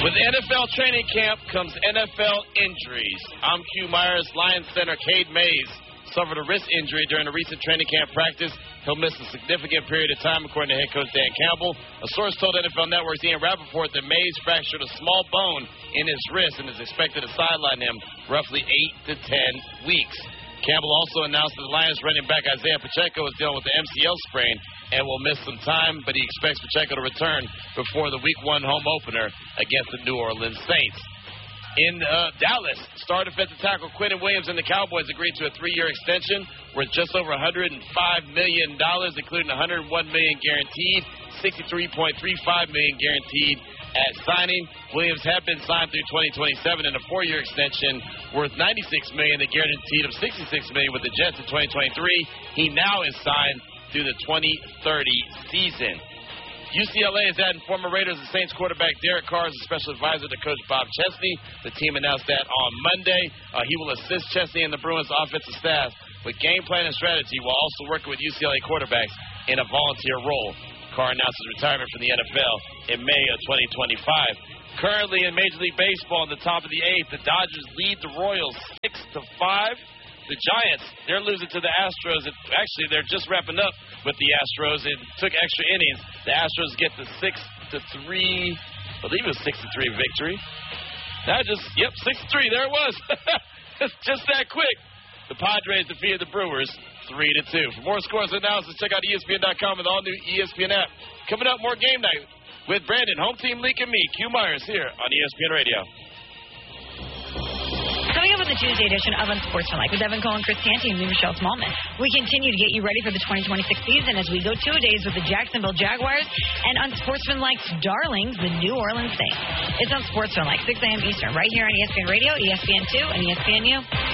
With NFL training camp comes NFL injuries. I'm Q Myers. Lions center Cade Mays suffered a wrist injury during a recent training camp practice. He'll miss a significant period of time, according to head coach Dan Campbell. A source told NFL Network's Ian Rappaport that Mays fractured a small bone in his wrist and is expected to sideline him roughly 8 to 10 weeks. Campbell also announced that the Lions running back Isaiah Pacheco is dealing with the MCL sprain and will miss some time, but he expects Pacheco to return before the Week 1 home opener against the New Orleans Saints. In Dallas, star defensive tackle Quentin Williams and the Cowboys agreed to a 3-year extension worth just over $105 million, including $101 million guaranteed, $63.35 million guaranteed at signing. Williams had been signed through 2027 in a 4-year extension worth $96 million, the guaranteed of $66 million with the Jets in 2023. He now is signed through the 2030 season. UCLA is adding former Raiders and Saints quarterback Derek Carr as a special advisor to Coach Bob Chesney. The team announced that on Monday. He will assist Chesney and the Bruins offensive staff with game plan and strategy while also working with UCLA quarterbacks in a volunteer role. Carr announced his retirement from the NFL in May of 2025. Currently in Major League Baseball in the top of the 8th, the Dodgers lead the Royals 6-5. The Giants, they're losing to the Astros. Actually, they're just wrapping up with the Astros. It took extra innings. The Astros get the 6-3, I believe it was 6-3 victory. 6-3. There it was. It's just that quick. The Padres defeated the Brewers 3-2. For more scores and analysis, check out ESPN.com and the all-new ESPN app. Coming up, more game night with Brandon, Home Team Leak, and me, Q Myers, here on ESPN Radio. Coming up on the Tuesday edition of Unsportsmanlike with Evan Cole and Chris Canty and me, Michelle Smallman. We continue to get you ready for the 2026 season as we go 2 days with the Jacksonville Jaguars and Unsportsmanlike's darlings, the New Orleans Saints. It's Unsportsmanlike, 6 a.m. Eastern, right here on ESPN Radio, ESPN2, and ESPNU.